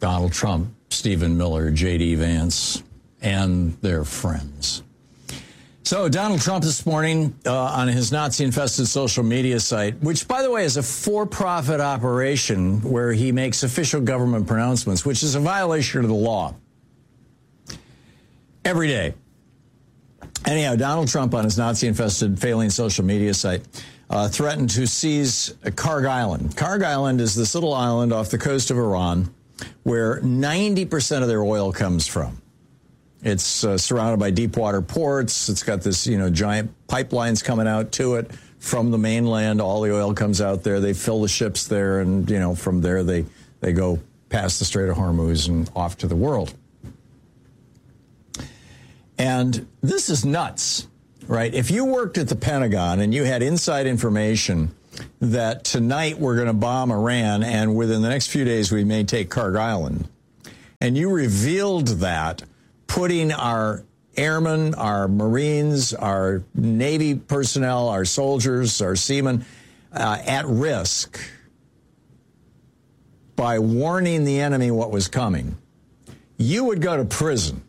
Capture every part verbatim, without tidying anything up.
Donald Trump, Stephen Miller, J D. Vance, and their friends. So Donald Trump this morning uh, on his Nazi-infested social media site, which, by the way, is a for-profit operation where he makes official government pronouncements, which is a violation of the law every day. Anyhow, Donald Trump on his Nazi-infested failing social media site uh, threatened to seize Kharg Island. Kharg Island is this little island off the coast of Iran where ninety percent of their oil comes from. It's uh, surrounded by deep water ports. It's got this, you know, giant pipelines coming out to it from the mainland. All the oil comes out there. They fill the ships there, and, you know, from there they, they go past the Strait of Hormuz and off to the world. And this is nuts, right? If you worked at the Pentagon and you had inside information that tonight we're going to bomb Iran and within the next few days we may take Kharg Island, and you revealed that, putting our airmen, our Marines, our Navy personnel, our soldiers, our seamen uh, at risk by warning the enemy what was coming, you would go to prison.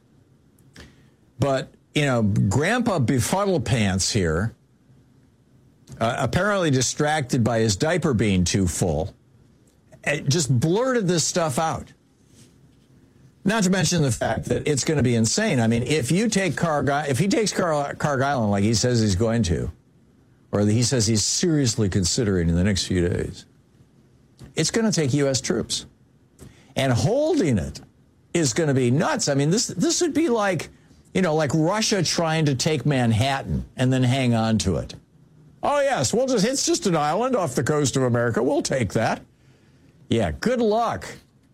But, you know, Grandpa Befuddle Pants here, uh, apparently distracted by his diaper being too full, just blurted this stuff out. Not to mention the fact that it's going to be insane. I mean, if you take Kharg, if he takes Kharg, Kharg Island like he says he's going to, or he says he's seriously considering in the next few days, it's going to take U S troops. And holding it is going to be nuts. I mean, this this would be like, you know, like Russia trying to take Manhattan and then hang on to it. Oh, yes, we'll just, it's just an island off the coast of America. We'll take that. Yeah, good luck.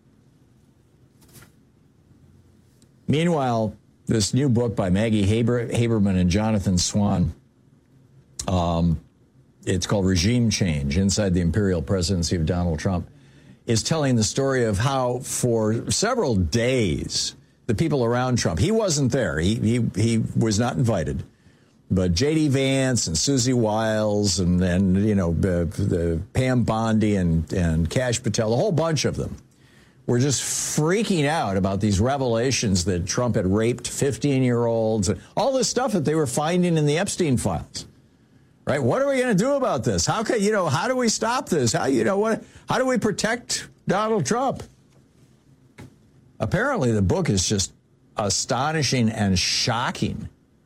Meanwhile, this new book by Maggie Haber, Haberman and Jonathan Swan, um, it's called Regime Change, Inside the Imperial Presidency of Donald Trump, is telling the story of how for several days, the people around Trump, he wasn't there, he, he, he was not invited, but J D. Vance and Susie Wiles and, and you know, the, the Pam Bondi and, and Kash Patel, a whole bunch of them, were just freaking out about these revelations that Trump had raped fifteen-year-olds and all this stuff that they were finding in the Epstein files. Right? What are we going to do about this? How can, you know, how do we stop this? How, you know, what, how do we protect Donald Trump? Apparently, the book is just astonishing and shocking.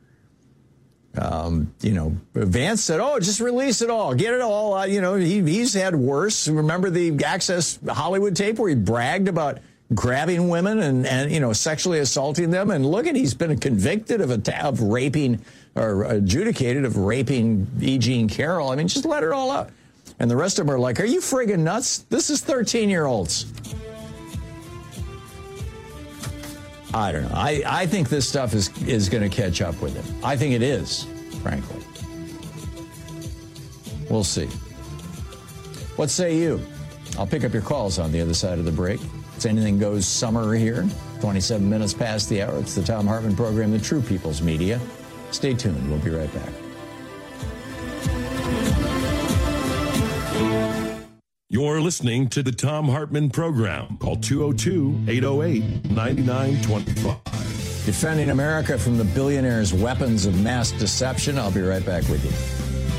Um, you know, Vance said, oh, just release it all. Get it all out. You know, he, he's had worse. Remember the Access Hollywood tape where he bragged about grabbing women and, and you know, sexually assaulting them? And look at, he's been convicted of, a, of raping or adjudicated of raping E. Jean Carroll. I mean, just let it all out. And the rest of them are like, are you friggin' nuts? This is thirteen-year-olds. I don't know. I, I think this stuff is, is going to catch up with him. I think it is, frankly. We'll see. What say you? I'll pick up your calls on the other side of the break. It's Anything Goes summer here. twenty-seven minutes past the hour. It's the Thom Hartmann program, the True People's Media. Stay tuned. We'll be right back. You're listening to the Thom Hartmann program. Call two oh two, eight oh eight, nine nine two five. Defending America from the billionaires' weapons of mass deception. I'll be right back with you.